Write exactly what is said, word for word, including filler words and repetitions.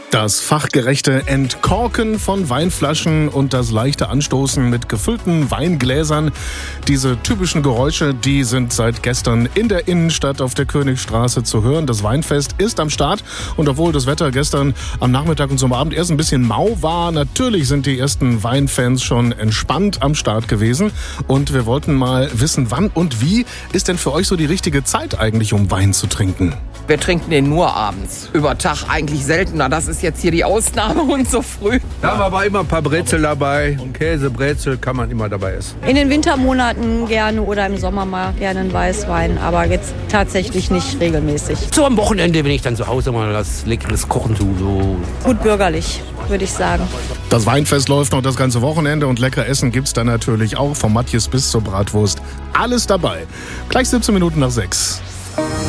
Das fachgerechte Entkorken von Weinflaschen und das leichte Anstoßen mit gefüllten Weingläsern. Diese typischen Geräusche, die sind seit gestern in der Innenstadt auf der Königstraße zu hören. Das Weinfest ist am Start und obwohl das Wetter gestern am Nachmittag und zum Abend erst ein bisschen mau war, natürlich sind die ersten Weinfans schon entspannt am Start gewesen. Und wir wollten mal wissen, wann und wie ist denn für euch so die richtige Zeit eigentlich, um Wein zu trinken? Wir trinken den nur abends. Über Tag eigentlich seltener. Das ist jetzt hier die Ausnahme und so früh. Da haben wir aber immer ein paar Brezel dabei. Und Käse, Brezel kann man immer dabei essen. In den Wintermonaten gerne oder im Sommer mal gerne einen Weißwein. Aber jetzt tatsächlich nicht regelmäßig. So am Wochenende, wenn ich dann zu Hause mal was Leckeres kochen tue. So. Gut bürgerlich, würde ich sagen. Das Weinfest läuft noch das ganze Wochenende und lecker Essen gibt's dann natürlich auch. Vom Matjes bis zur Bratwurst. Alles dabei. Gleich siebzehn Minuten nach sechs.